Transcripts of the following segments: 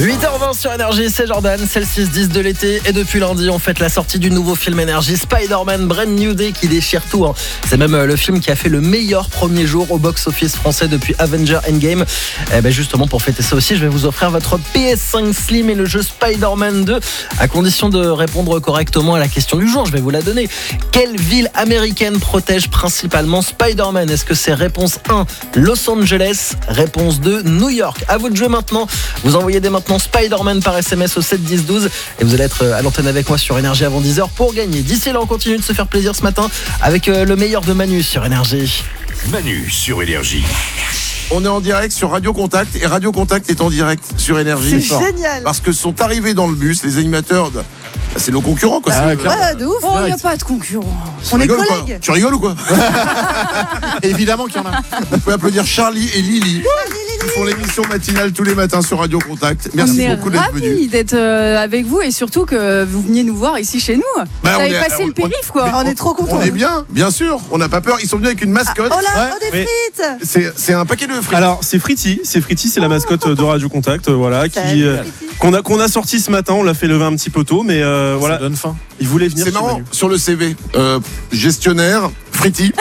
8h20 sur Énergie, c'est Jordan, c'est le 6-10 de l'été et depuis lundi on fête la sortie du nouveau film Énergie Spider-Man Brand New Day qui déchire tout. C'est même le film qui a fait le meilleur premier jour au box-office français depuis Avengers Endgame. Et justement pour fêter ça aussi, je vais vous offrir votre PS5 Slim et le jeu Spider-Man 2 à condition de répondre correctement à la question du jour. Je vais vous la donner. Quelle ville américaine protège principalement Spider-Man? Est-ce que c'est réponse 1 Los Angeles, réponse 2 New York? À vous de jouer maintenant. Vous envoyez dès maintenant Spider-Man par SMS au 7-10-12 et vous allez être à l'antenne avec moi sur Énergie avant 10h pour gagner. D'ici là, on continue de se faire plaisir ce matin avec le meilleur de Manu sur Énergie. Manu sur Énergie. On est en direct sur Radio Contact et Radio Contact est en direct sur Énergie. C'est génial. Parce que sont arrivés dans le bus les animateurs de... C'est nos concurrents quoi. Ouais, de ouf. Oh, il n'y a pas de concurrence. On est Rigole, collègues. tu rigoles ou quoi? Évidemment qu'il y en a. Vous pouvez applaudir Charlie et Lily qui font l'émission matinale tous les matins sur Radio Contact. Merci beaucoup d'être On est venus. ravis d'être avec vous et surtout que vous veniez nous voir ici chez nous. Vous avez passé le périph' quoi. On est trop contents. On est bien sûr, on n'a pas peur. Ils sont venus avec une mascotte. Oh là, Ouais, des frites. C'est un paquet de frites. Alors c'est Fritty, c'est la mascotte de Radio Contact, voilà, qui qu'on a sorti ce matin. On l'a fait lever un petit peu tôt, mais voilà. Ça donne faim. Il voulait venir. C'est marrant, sur le CV, gestionnaire, Fritty.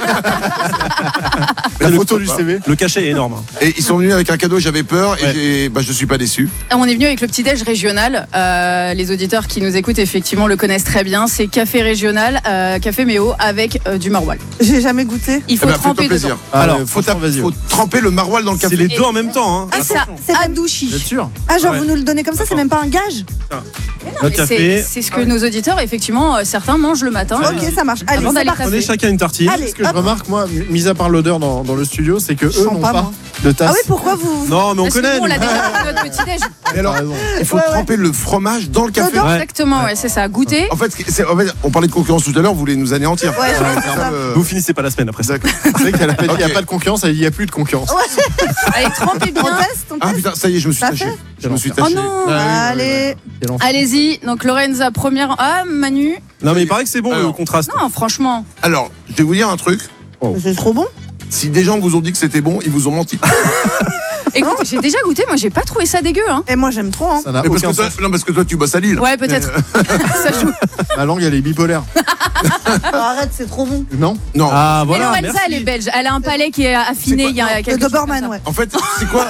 La photo du CV. Le cachet est énorme. Et ils sont venus avec un cadeau, j'avais peur et je suis pas déçu. On est venu avec le petit-déj régional. Les auditeurs qui nous écoutent effectivement le connaissent très bien. C'est café régional, café Méo avec du maroilles. J'ai jamais goûté. Il faut tremper fais-toi plaisir. dedans. Alors, faut tremper le maroilles dans le café. C'est les deux en même temps. Hein. Ah, ça adoucit. Vous êtes sûr? Ah, genre Ouais. vous nous le donnez comme ça, c'est même pas un gage? Notre café. C'est ce que nos auditeurs effectivement certains mangent le matin. Ok, ça marche. Allez, Avant c'est d'aller parti. Prenez chacun une tartine. Allez, Ce que je hop. remarque, moi, mis à part l'odeur dans le studio, c'est que Je eux sens n'ont pas, pas moi. de tasse. Ah oui, pourquoi vous... Non, mais on Parce que connaît. nous, on l'a nous. déjà pour notre petit-déj. Et alors, T'as raison. il faut Ouais, tremper le fromage dans le café. Dedans. Ouais. Exactement, ouais, c'est ça. Goûter. En fait, on parlait de concurrence tout à l'heure, vous voulez nous anéantir. Ouais, c'est ça. Vous finissez pas la semaine après ça. D'accord. C'est vrai qu'elle a pas dit, il n'y a Ok. pas de concurrence, elle dit, il n'y a plus de concurrence. Allez, trempez On bien. teste, on Ah teste. putain, ça y est, je me suis Ça taché. fait Je me suis Oh taché. non. Allez. Quel enfer. Allez-y. Donc Lorenza première. Ah Manu. Non, mais il paraît que c'est bon Alors. le contraste. Non, franchement. Alors, je vais vous dire un truc. C'est trop bon. Si des gens vous ont dit que c'était bon, ils vous ont menti. Écoute, j'ai déjà goûté. Moi, j'ai pas trouvé ça dégueu. Hein. Et moi, j'aime trop. Hein. Ça n'a Mais parce, aucun que toi, sens. non, parce que toi, tu bosses à Lille. Ouais, peut-être. Ça joue. Ma langue, elle est bipolaire. Arrête, c'est trop bon. Non? Non. Ah Mais voilà. Lorenza, Merci. elle est belge. Elle a un palais qui est affiné. Il y a Le quelques trucs Doberman, comme ouais. En fait, c'est quoi?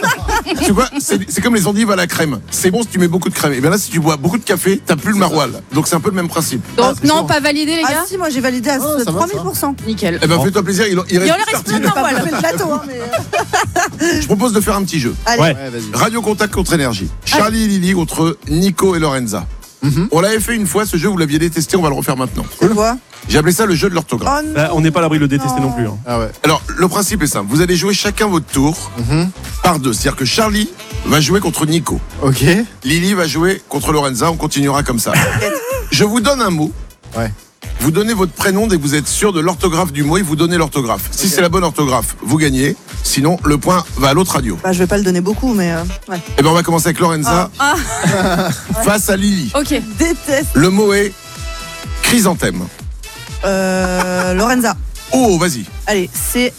Tu vois, c'est comme les endives à la crème. C'est bon si tu mets beaucoup de crème. Et bien là, si tu bois beaucoup de café, t'as plus le maroilles. Donc c'est un peu le même principe. ça. Donc, c'est non, sûr. pas validé, les Ah gars. si, moi j'ai validé à Oh, ça va, 3000%. Nickel. Eh ben, fais-toi plaisir, il Il reste en une reste tartine. plein. Pas Voilà. fait le plateau, hein, mais... Je propose de faire un petit jeu. Allez. Ouais. Ouais, vas-y. Radio Contact contre Énergie. Charlie et Lily contre Nico et Lorenza. On l'avait fait une fois, ce jeu, vous l'aviez détesté, on va le refaire maintenant. C'est quoi? J'ai appelé ça le jeu de l'orthographe. Oh non. Bah, on n'est pas à l'abri de le détester non plus. Hein. Ah ouais. Alors, le principe est simple. Vous allez jouer chacun votre tour par deux. C'est-à-dire que Charlie va jouer contre Nico. Ok. Lily va jouer contre Lorenza. On continuera comme ça. Je vous donne un mot. Ouais. Vous donnez votre prénom dès que vous êtes sûr de l'orthographe du mot et vous donnez l'orthographe. Si c'est la bonne orthographe, vous gagnez. Sinon, le point va à l'autre radio. Bah, je vais pas le donner beaucoup, mais ouais. Et ben, on va commencer avec Lorenza face à Lily. Ok. Déteste. Le mot est chrysanthème. Lorenza. Oh, vas-y. Allez,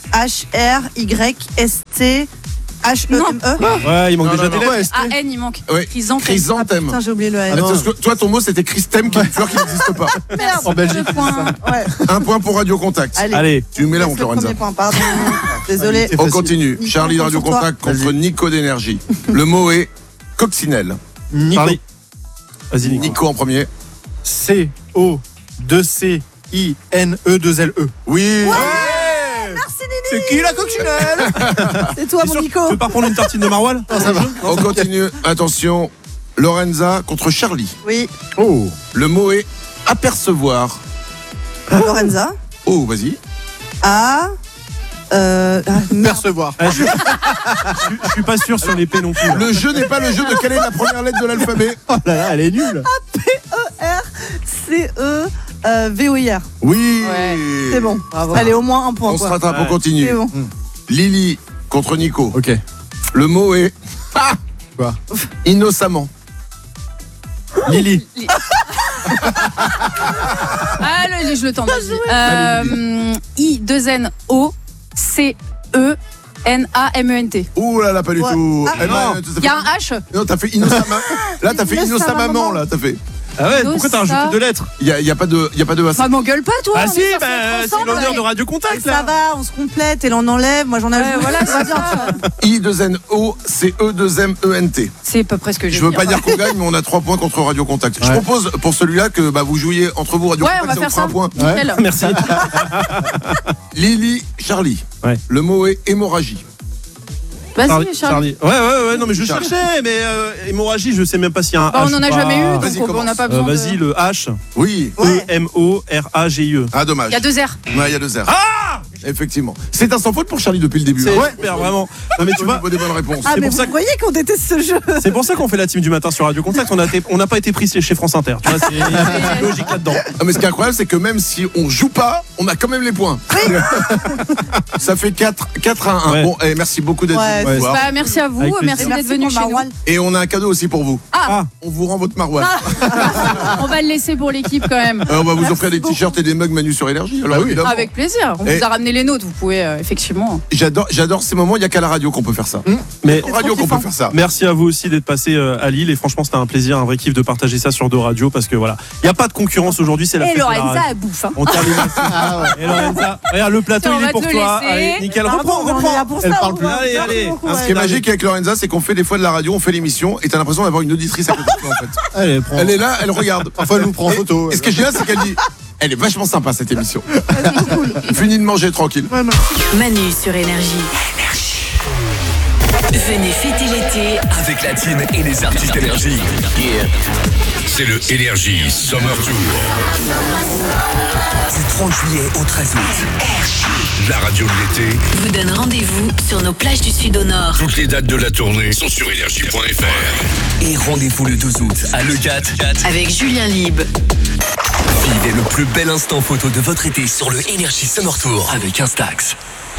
C-H-R-Y-S-T-H-E-M-E. Ouais, il manque Non, déjà non, des non. lettres. A-N, il manque. Ouais. Chrysanthème. Chrysanthème. Putain, j'ai oublié le Ah, N. parce que toi, ton mot, c'était Christème, qui est une fleur qui n'existe pas. Merde. En Belgique. Deux points. Ouais. Un point pour Radio Contact. Allez. Tu nous mets la Laisse honte, le Lorenza. premier point, pardon. Désolé. C'est On facile. continue. Nico, Charlie de Radio concentre-toi. Contact contre Nico d'énergie. Le mot est coccinelle. Nico. Charlie. Vas-y, Nico. Nico en premier. C-O-2-C-I-N-E-2-L-E. Oui. Merci, Nini. C'est qui la coccinelle? C'est toi, mon Tu Nico. veux pas prendre une tartine de maroilles? Ça va. On continue. Attention. Lorenza contre Charlie. Oui, Oh. Le mot est apercevoir. Lorenza. Oh, vas-y. A. Merde. Percevoir. Je suis pas sûr sur l'épée non plus. Le jeu n'est pas le jeu de quelle est la première lettre de l'alphabet. Oh là là, elle est nulle. C-E-V-O-I-R. Oui. Ouais. C'est bon. Bravo. Allez, au moins un point. On se Quoi. rattrape, on Ouais. continue. C'est bon. Lily contre Nico. Ok. Le mot est Quoi? innocemment. Lily. Allez, je le tente. I-2-N-O-C-E N-A-M-E-N-T. Ouh là là, pas du Ouais. tout. Ah, non. Il y a un H. Non, t'as fait Innosama. Là, t'as fait Innosamaman, là, t'as fait. Ah ouais, Nous, pourquoi t'as ça. rajouté 2 lettres? Il y a pas de Bah m'engueule pas toi. Ah on si, est censé bah, être c'est ensemble. l'honneur de Radio Contact Ça là. va, on se complète et l'on enlève. Moi, j'en ai Ouais, ajouté. voilà, Ça va bien. I2NO, c'est E2MENT. C'est à peu près ce que Je veux pas dire qu'on gagne, mais on a 3 points contre Radio Contact. Je propose pour celui-là que vous jouiez entre vous Radio Ouais, Contact. on va faire fera ça. un point. Nickel. Merci. Lily, Charlie. Ouais. Le mot est hémorragie. Vas-y, Charlie. Ouais, non mais je Charlie. cherchais, mais hémorragie, je sais même pas s'il y a un Bah, H. on en a ou jamais pas. eu, Vas-y, donc on commence. n'a pas besoin. Vas-y, le H. Oui. Ouais. E-M-O-R-A-G-I-E. Ah, dommage. Il y a 2 R. Ouais, il y a 2 R. Ah, effectivement. C'est un sans faute pour Charlie depuis le début. C'est hein. super, vraiment. Non mais tu Au vois, niveau des bonnes réponses. Ah, C'est mais pour ça vous voyez qu'on déteste ce jeu. c'est pour ça qu'on fait la team du matin sur Radio Contact. On n'a pas été pris chez France Inter. Tu vois, c'est logique là-dedans. Ah, mais ce qui est incroyable, c'est que même si on joue pas, on a quand même les points. Ça fait 4 à 1. Ouais. Bon, merci beaucoup d'être Ouais, venu nous voir. Bah merci à vous, Avec plaisir. merci d'être venu chez nous. Et on a un cadeau aussi pour vous. Ah, On vous rend votre maroilles. on va le laisser pour l'équipe quand même. On va vous offrir des t-shirts et des mugs Manu sur Énergie. Alors, évidemment. Avec plaisir. On Et- vous a ramené les nôtres, vous pouvez effectivement. J'adore ces moments, il n'y a qu'à la radio qu'on peut faire ça. Mais En radio qu'on peut faire ça. merci à vous aussi d'être passé à Lille et franchement c'était un plaisir, un vrai kiff de partager ça sur 2 radios parce que voilà, il n'y a pas de concurrence aujourd'hui, c'est la Et fête de la Lorenza, radio. elle bouffe. Hein. On termine là-dessus. Et Lorenza, regarde le plateau, On il va est pour te le toi. laisser. Allez, nickel, Pardon, reprends. on est là pour Elle ça, parle on plus. va- Allez, merci allez. beaucoup, Ce ouais. qui est magique avec Lorenza, c'est qu'on fait des fois de la radio, on fait l'émission et t'as l'impression d'avoir une auditrice à côté de toi en fait. Allez, prends. Elle est là, elle regarde. Parfois, elle nous prend en Et- photo. Et ce qui est génial, c'est qu'elle dit elle est vachement sympa cette émission. Fini de manger tranquille. Manu sur Énergie. Venez fêter l'été. Avec la team et les artistes énergie. C'est le Énergie Summer Tour. Du 30 juillet au 13 août. La radio de l'été. Vous donne rendez-vous sur nos plages du Sud au Nord. Toutes les dates de la tournée sont sur énergie.fr. Et rendez-vous le 12 août à Legat. Avec Julien Libre. Vivez le plus bel instant photo de votre été sur le Énergie Summer Tour avec Instax.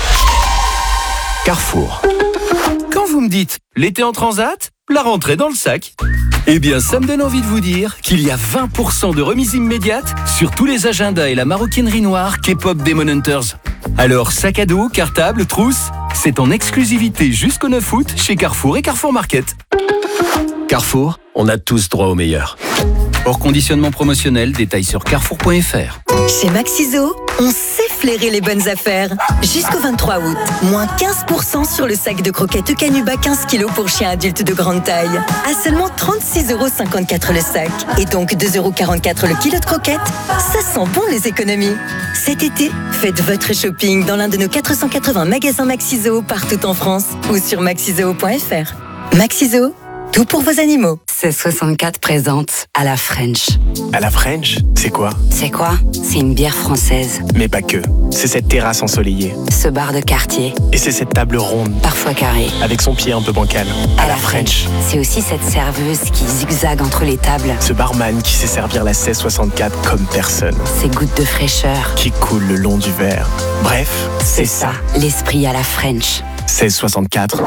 Carrefour. Quand vous me dites l'été en transat, la rentrée dans le sac, eh bien ça me donne envie de vous dire qu'il y a 20% de remise immédiate sur tous les agendas et la maroquinerie noire K-pop Demon Hunters. Alors sac à dos, cartable, trousse, c'est en exclusivité jusqu'au 9 août chez Carrefour et Carrefour Market. Carrefour, on a tous droit au meilleur. Hors conditionnement promotionnel, détail sur carrefour.fr. Chez Maxiso, on sait flairer les bonnes affaires. Jusqu'au 23 août, moins 15% sur le sac de croquettes Canuba 15 kg pour chiens adultes de grande taille. À seulement 36,54€ le sac. Et donc 2,44€ le kilo de croquettes. Ça sent bon les économies. Cet été, faites votre shopping dans l'un de nos 480 magasins Maxiso partout en France ou sur maxiso.fr. Maxiso, tout pour vos animaux. 1664 présente à la French. À la French, c'est quoi? C'est quoi? C'est une bière française. Mais pas que. C'est cette terrasse ensoleillée. Ce bar de quartier, Et c'est cette table ronde, parfois carré. avec son pied un peu bancal. À la French. C'est aussi cette serveuse qui zigzague entre les tables. Ce barman qui sait servir la 1664 comme personne. Ces gouttes de fraîcheur. Qui coule le long du verre. Bref, c'est ça. L'esprit à la French. 1664.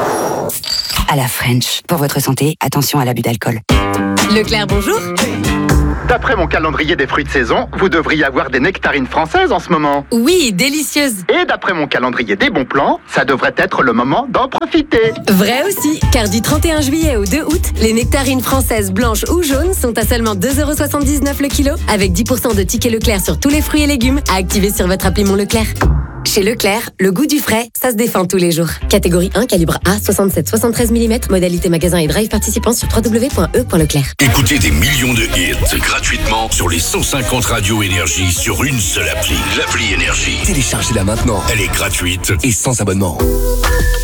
À la French. Pour votre santé, attention à l'abus d'alcool. Leclerc, bonjour. D'après mon calendrier des fruits de saison, vous devriez avoir des nectarines françaises en ce moment. Oui, délicieuse. Et d'après mon calendrier des bons plans, ça devrait être le moment d'en profiter. Vrai aussi, car du 31 juillet au 2 août, les nectarines françaises blanches ou jaunes sont à seulement 2,79€ le kilo, avec 10% de tickets Leclerc sur tous les fruits et légumes à activer sur votre appli Mon Leclerc. Chez Leclerc, le goût du frais, ça se défend tous les jours. Catégorie 1, calibre A, 67-73 mm, modalité magasin et drive participant sur www.e.leclerc. Écoutez des millions de hits gratuitement sur les 150 radios Énergie sur une seule appli. L'appli Énergie. Téléchargez-la maintenant. Elle est gratuite et sans abonnement.